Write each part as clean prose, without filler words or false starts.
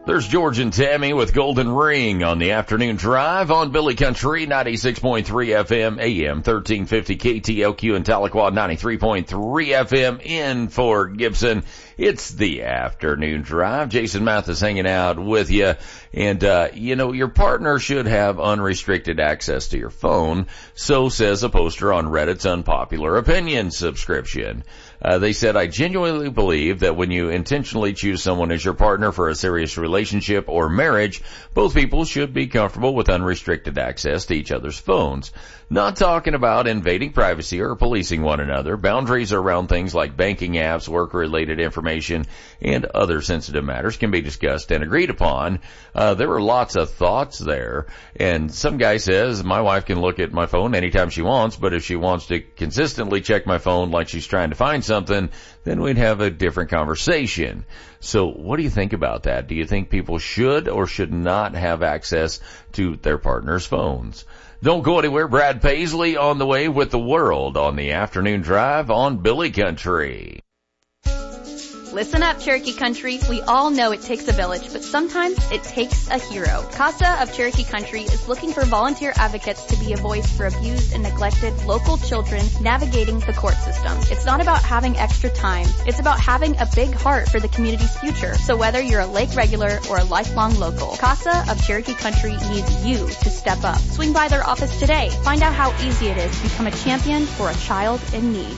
There's George and Tammy with Golden Ring on the afternoon drive on Billy Country 96.3 FM, AM 1350 KTLQ in Tahlequah, 93.3 FM in Fort Gibson. It's the afternoon drive. Jason Mathis hanging out with you. And, your partner should have unrestricted access to your phone. So says a poster on Reddit's Unpopular Opinion subscription. They said, I genuinely believe that when you intentionally choose someone as your partner for a serious relationship or marriage, both people should be comfortable with unrestricted access to each other's phones. Not talking about invading privacy or policing one another. Boundaries around things like banking apps, work-related information, and other sensitive matters can be discussed and agreed upon. There were lots of thoughts there. And some guy says, my wife can look at my phone anytime she wants, but if she wants to consistently check my phone like she's trying to find something, then we'd have a different conversation. So what do you think about that? Do you think people should or should not have access to their partner's phones? Don't go anywhere. Brad Paisley on the way with the world on the afternoon drive on Billy Country. Listen up, Cherokee Country. We all know it takes a village, but sometimes it takes a hero. CASA of Cherokee Country is looking for volunteer advocates to be a voice for abused and neglected local children navigating the court system. It's not about having extra time. It's about having a big heart for the community's future. So whether you're a lake regular or a lifelong local, CASA of Cherokee Country needs you to step up. Swing by their office today. Find out how easy it is to become a champion for a child in need.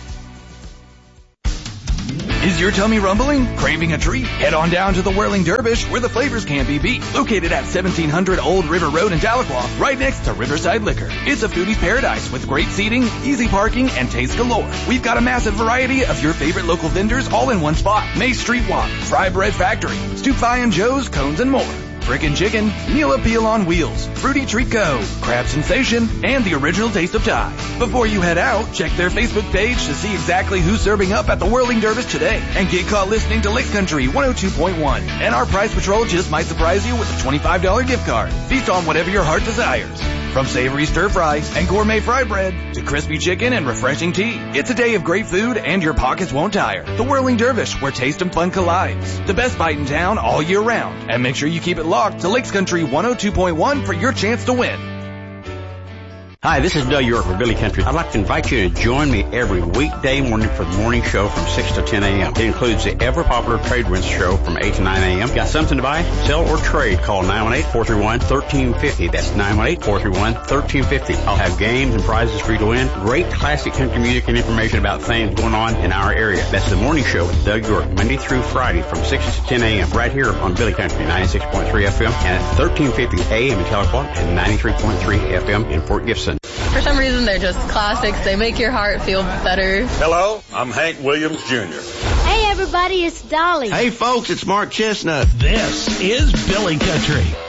Is your tummy rumbling? Craving a treat? Head on down to the Whirling Dervish where the flavors can't be beat. Located at 1700 Old River Road in Tahlequah, right next to Riverside Liquor. It's a foodie's paradise with great seating, easy parking, and taste galore. We've got a massive variety of your favorite local vendors all in one spot. Mace Street Walk, Fry Bread Factory, Stoop Fi and Joe's, Cones and more. Frickin' Chicken, Meal Appeal on Wheels, Fruity Treat Co., Crab Sensation, and the original Taste of Thai. Before you head out, check their Facebook page to see exactly who's serving up at the Whirling Dervish today. And get caught listening to Lakes Country 102.1. And our Price Patrol just might surprise you with a $25 gift card. Feast on whatever your heart desires. From savory stir fry and gourmet fry bread to crispy chicken and refreshing tea. It's a day of great food and your pockets won't tire. The Whirling Dervish, where taste and fun collides. The best bite in town all year round. And make sure you keep it locked to Lakes Country 102.1 for your chance to win. Hi, this is Doug York with Billy Country. I'd like to invite you to join me every weekday morning for the morning show from 6 to 10 a.m. It includes the ever-popular Trade Winds show from 8 to 9 a.m. Got something to buy, sell, or trade? Call 918-431-1350. That's 918-431-1350. I'll have games and prizes for you to win. Great classic country music and information about things going on in our area. That's the morning show with Doug York, Monday through Friday from 6 to 10 a.m. right here on Billy Country 96.3 FM and at 1350 a.m. in Tahlequah and 93.3 FM in Fort Gibson. For some reason, they're just classics. They make your heart feel better. Hello, I'm Hank Williams Jr. Hey, everybody, it's Dolly. Hey, folks, it's Mark Chestnut. This is Billy Country.